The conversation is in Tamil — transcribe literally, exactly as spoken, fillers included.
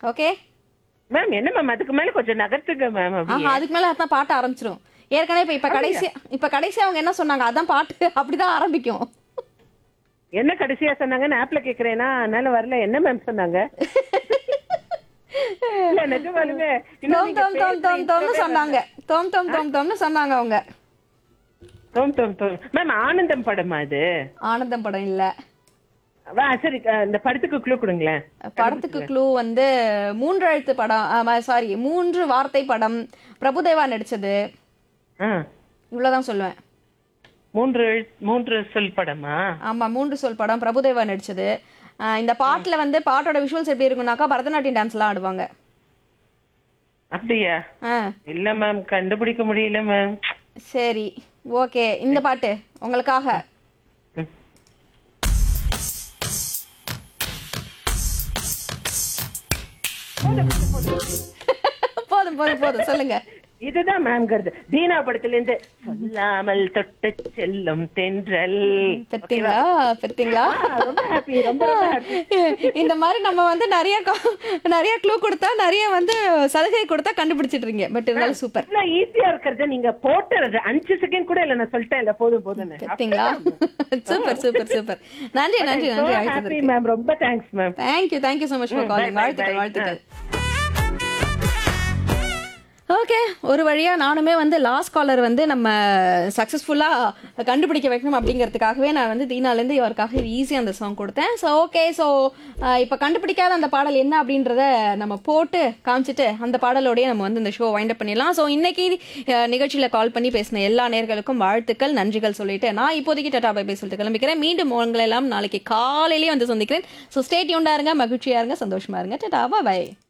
ஓகே மேம் என்ன மேம் அதுக்கு மேல கொஞ்சம் நகர்த்துங்க மேம் ஆஹா அதுக்கு மேல அதான் பாட்டு ஆரம்பிச்சிரும் ஏற்கனவே இப்ப இப்ப கடைசி இப்ப கடைசி அவங்க என்ன சொன்னாங்க அதான் பாட்டு அப்படிதான் ஆரம்பிக்கும் என்ன கடைசியா சொன்னாங்கன்னு ஆப்ல கேக்குறேன்னா அதனால வரல என்ன மேம் சொன்னாங்க இல்ல நிஜமாலுமே தோம் தோம் தோம் தோம் தோம்னு சொன்னாங்க தோம் தோம் தோம் தோம்னு சொன்னாங்க அவங்க தோம் தோம் தோம் மேம் ஆனந்தம் படமா இது ஆனந்தம் படம் இல்ல வா சரி இந்த படத்துக்கு க்ளூ கொடுங்களேன் படத்துக்கு க்ளூ வந்து மூன்று எழுத்து படம் சாரி மூன்று வார்த்தை படம் பிரபுதேவா நடிச்சது ஆ இவ்வளவுதான் சொல்லுவேன் மூன்று எழு- மூன்று சொல் படமா ஆமா மூன்று சொல் படம் பிரபுதேவா நடிச்சது ஆஹ் இந்த பாட்டுல வந்து பாட்டோட விஷுவல்ஸ் எப்படி இருக்கும்னாக்கா பரதநாட்டியம் டான்ஸ் எல்லாம் ஆடுவாங்க அப்படியா ஆஹ் இல்ல மேம் கண்டுபிடிக்க முடியல மேம் சரி ஓகே இந்த பாட்டு உங்களுக்காக போதும் போதும் போதும் சொல்லுங்க இதுதான் மேம்ங்கிறது தீனா படத்துல இருந்து சொல்லாமல் தொட்டு செல்லும் தென்றல் பெத்தீங்களா பெத்தீங்களா ரொம்ப ஹாப்பி ரொம்ப ரொம்ப happy. இந்த மாதிரி நம்ம வந்து நிறைய கா- நிறைய க்ளூ கொடுத்தா நிறைய வந்து சலுகை கொடுத்தா கண்டுபிடிச்சிட்டு இருக்கீங்க பட் இருந்தாலும் சூப்பர் இவ்வளவு ஈஸியா இருக்கிறத நீங்க போட்டுறது அஞ்சு செகண்ட் கூட இல்ல நான் சொல்லிட்டேன் இல்ல போதும் போதும் பெத்தீங்களா சூப்பர் சூப்பர் சூப்பர் நன்றி நன்றி நன்றி ஹாப்பி அழைத்ததற்கு மேம் ரொம்ப thanks ma'am thank you thank you so much for calling வாழ்த்துக்கள் வாழ்த்துக்கள் ஓகே ஒரு வழியா நானுமே வந்து லாஸ்ட் காலர் வந்து நம்ம சக்ஸஸ்ஃபுல்லா கண்டுபிடிக்க வைக்கணும் அப்படிங்கிறதுக்காகவே நான் வந்து தீனாலேருந்து இவருக்காக ஈஸியாக அந்த சாங் கொடுத்தேன் ஸோ ஓகே ஸோ இப்போ கண்டுபிடிக்காத அந்த பாடல் என்ன அப்படின்றத நம்ம போட்டு காமிச்சிட்டு அந்த பாடலோடய நம்ம வந்து இந்த ஷோ வைண்ட் அப் பண்ணிடலாம் ஸோ இன்னைக்கு அஹ், நிகழ்ச்சியில கால் பண்ணி பேசின எல்லா நேர்களுக்கும் வாழ்த்துக்கள் நன்றிகள் சொல்லிட்டு நான் இப்போதைக்கு டாடா பை பை சொல்லிட்டு கிளம்பிக்கிறேன் மீண்டும் உங்களை எல்லாம் நாளைக்கு காலையிலேயே வந்து சந்திக்கிறேன் ஸோ ஸ்டே டியூன்டா இருங்க மகிழ்ச்சியா இருங்க சந்தோஷமா இருங்க டாடா பை